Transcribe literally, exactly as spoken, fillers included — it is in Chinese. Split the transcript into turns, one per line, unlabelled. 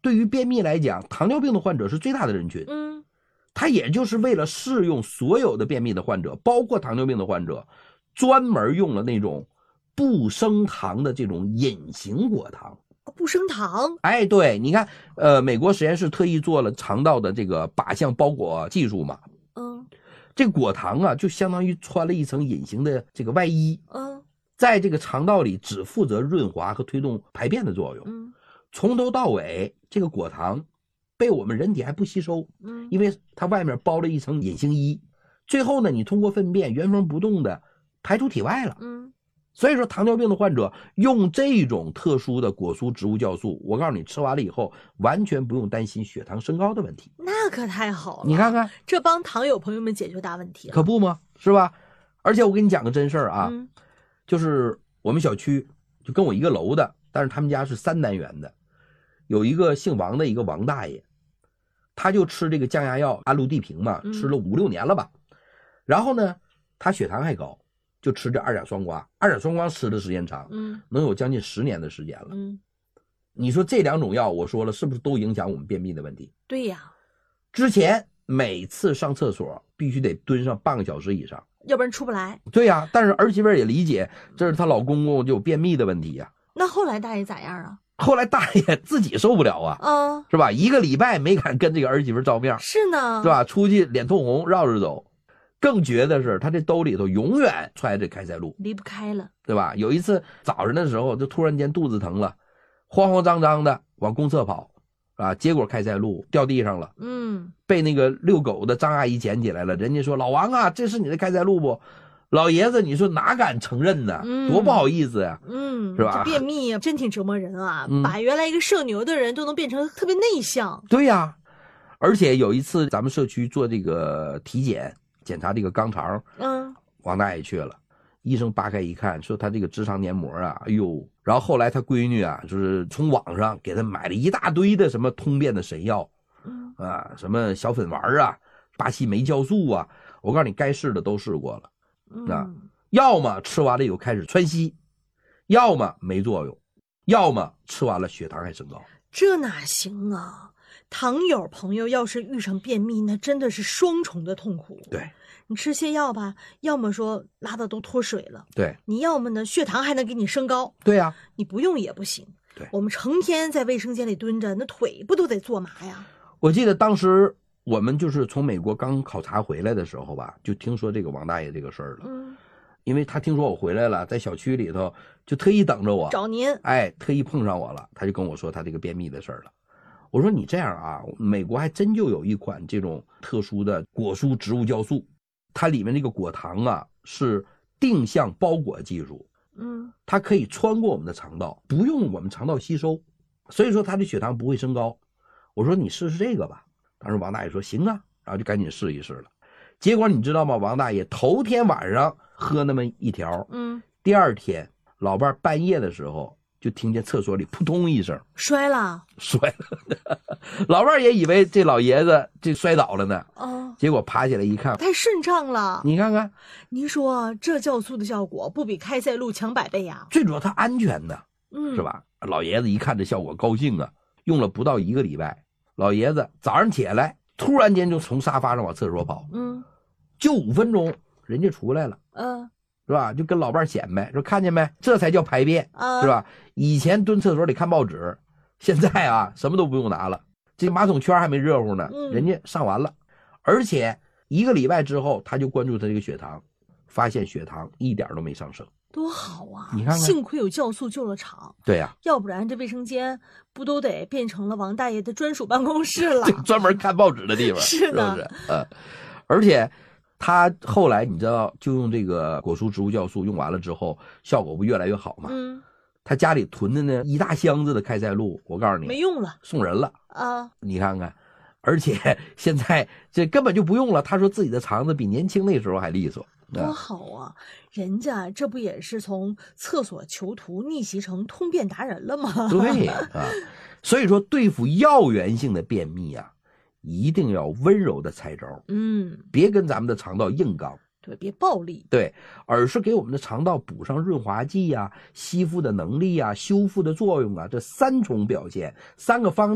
对于便秘来讲，糖尿病的患者是最大的人群。
嗯，
它也就是为了适用所有的便秘的患者，包括糖尿病的患者，专门用了那种不升糖的这种隐形果糖。
不升糖。
哎，对，你看，呃，美国实验室特意做了肠道的这个靶向包裹技术嘛。
嗯，
这个果糖啊，就相当于穿了一层隐形的这个外衣。
嗯，
在这个肠道里只负责润滑和推动排便的作用。
嗯，
从头到尾，这个果糖被我们人体还不吸收。
嗯，
因为它外面包了一层隐形衣，最后呢，你通过粪便原封不动的排出体外了。
嗯，
所以说糖尿病的患者用这种特殊的果蔬植物酵素，我告诉你，吃完了以后完全不用担心血糖升高的问题。
那可太好了，
你看看，
这帮糖友朋友们解决大问题了。
可不吗？是吧？而且我给你讲个真事儿啊，
嗯，
就是我们小区就跟我一个楼的，但是他们家是三单元的，有一个姓王的一个王大爷，他就吃这个降压药安禄地平嘛，吃了五六年了吧。然后呢，他血糖还高，就吃这二甲双胍。二甲双胍吃的时间长，
嗯，
能有将近十年的时间了。
嗯，
你说这两种药，我说了，是不是都影响我们便秘的问题？
对呀，
之前每次上厕所必须得蹲上半个小时以上，
要不然出不来。
对呀，但是儿媳妇也理解，这是她老公公就有便秘的问题呀。
那后来大爷咋样啊？
后来大爷自己受不了啊，
啊，
是吧？一个礼拜没敢跟这个儿媳妇照面，
是呢，
是吧？出去脸通红，绕着走。更绝的是，他这兜里头永远揣着开塞露，
离不开了，
对吧？有一次早上的时候，就突然间肚子疼了，慌慌张张的往公厕跑，啊，结果开塞露掉地上了，
嗯，
被那个遛狗的张阿姨捡起来了。人家说：“老王啊，这是你的开塞露不？”老爷子，你说哪敢承认呢？
嗯、
多不好意思呀、啊，
嗯，
是吧？
这便秘真挺折磨人啊，
嗯、
把原来一个社牛的人都能变成特别内向。
对呀、啊，而且有一次咱们社区做这个体检，检查这个肛肠，
嗯，
王大爷去了，医生扒开一看，说他这个直肠黏膜啊，哎呦，然后后来他闺女啊，就是从网上给他买了一大堆的什么通便的神药，
嗯
啊，什么小粉丸啊，巴西莓酵素啊，我告诉你，该试的都试过了。那、嗯、要么吃完了以后开始窜稀，要么没作用，要么吃完了血糖还升高。
这哪行啊！糖友朋友要是遇上便秘，那真的是双重的痛苦。
对，
你吃泻药吧，要么说拉的都脱水了，
对，
你要么呢血糖还能给你升高。
对呀、啊，
你不用也不行。
对，
我们成天在卫生间里蹲着，那腿不都得坐麻呀？
我记得当时我们就是从美国刚考察回来的时候吧，就听说这个王大爷这个事儿了。
嗯，
因为他听说我回来了，在小区里头就特意等着我，
找您。
哎，特意碰上我了，他就跟我说他这个便秘的事儿了。我说你这样啊，美国还真就有一款这种特殊的果蔬植物酵素，它里面这个果糖啊是定向包裹技术，
嗯，
它可以穿过我们的肠道，不用我们肠道吸收，所以说它的血糖不会升高。我说你试试这个吧。当时王大爷说行啊，然后就赶紧试一试了。结果你知道吗？王大爷头天晚上喝那么一条，
嗯，
第二天老伴半夜的时候就听见厕所里扑通一声，
摔了，
摔了。老伴也以为这老爷子这摔倒了呢，
哦，
结果爬起来一看，
太顺畅了。
你看看，
您说这酵素的效果不比开塞露强百倍呀？
最主要它安全的，
嗯，
是吧？老爷子一看这效果高兴啊，用了不到一个礼拜，老爷子早上起来突然间就从沙发上往厕所跑，
嗯，
就五分钟人家出来了，
嗯，
是吧？就跟老伴显摆说看见没，这才叫排便，
嗯，
是吧？以前蹲厕所里看报纸，现在啊什么都不用拿了，这个马桶圈还没热乎呢，
嗯，
人家上完了，而且一个礼拜之后他就关注他这个血糖，发现血糖一点都没上升。
多好啊！
你看看，
幸亏有酵素救了场。
对呀、啊，
要不然这卫生间不都得变成了王大爷的专属办公室了？
专门看报纸的地方。
是的，
是不是？呃，而且他后来你知道，就用这个果蔬植物酵素用完了之后，效果不越来越好吗？
嗯，
他家里囤的那一大箱子的开塞露，我告诉你，
没用了，
送人了
啊！
你看看，而且现在这根本就不用了。他说自己的肠子比年轻那时候还利索。
多好啊！人家这不也是从厕所囚徒逆袭成通便达人了吗？
对啊，所以说对付药源性的便秘啊，一定要温柔的拆招，
嗯，
别跟咱们的肠道硬刚，
对，别暴力，
对，而是给我们的肠道补上润滑剂啊、吸附的能力啊、修复的作用啊，这三重表现，三个方。